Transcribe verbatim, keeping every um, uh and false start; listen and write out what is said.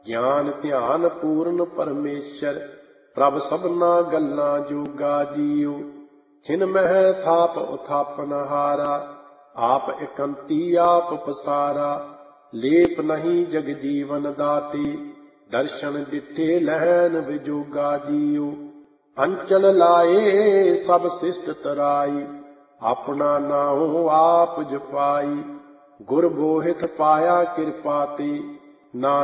ਗਿਆਨ ਧਿਆਨ ਪੂਰਨ ਪਰਮੇਸ਼ਰ, ਪ੍ਰਭ ਸਭਨਾ ਗੱਲਾਂ ਜੋਗਾ ਜੀਉ। ਛਿਨ ਮਹਿ ਥਾਪ ਉਥਾਪਨ ਹਾਰਾ, ਆਪ ਇਕੰਤੀ ਆਪ ਪਸਾਰਾ। ਲੇਪ ਨਹੀਂ ਜਗ ਜੀਵਨ ਦਾਤੇ, ਦਰਸ਼ਨ ਦਿੱਤੇ ਲਹਿਨ ਵਿਜੋਗਾ ਜੀਉ। ਅੰਚਲ ਲਾਏ ਸਭ ਸਿਸ਼ਟ ਤਰਾਈ, ਆਪਣਾ ਨਾਉ ਆਪ ਜਪਾਈ। ਗੁਰ ਬੋਹਿਥ ਪਾਇਆ ਕਿਰਪਾ ਤੇ, ਨਾ